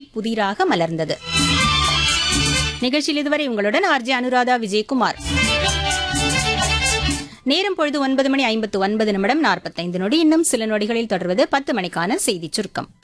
புதிராக மலர்ந்தது. நிகழ்ச்சியில் இதுவரை உங்களுடன் ஆர்ஜே அனுராதா விஜயகுமார். நேரம் பொழுது 9:59 நிமிடம் 45 நொடி. இன்னும் சில நொடிகளில் தொடர்வது 10 மணிக்கான செய்திச் சுருக்கம்.